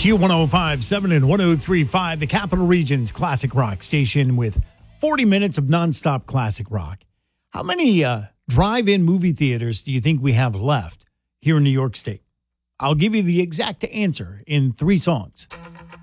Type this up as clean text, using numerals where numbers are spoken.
Q1057 and 1035, the Capital Region's classic rock station with 40 minutes of nonstop classic rock. How many drive-in movie theaters do you think we have left here in New York State? I'll give you the exact answer in 3 songs.